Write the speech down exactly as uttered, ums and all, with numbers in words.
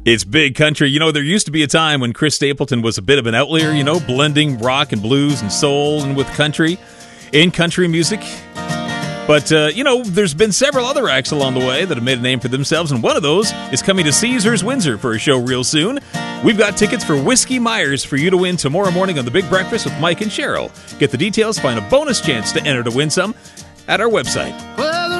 It's big country. You know, there used to be a time when Chris Stapleton was a bit of an outlier, you know, blending rock and blues and soul and with country, in country music. But, uh, you know, there's been several other acts along the way that have made a name for themselves, and one of those is coming to Caesars Windsor for a show real soon. We've got tickets for Whiskey Myers for you to win tomorrow morning on The Big Breakfast with Mike and Cheryl. Get the details, find a bonus chance to enter to win some at our website. Well,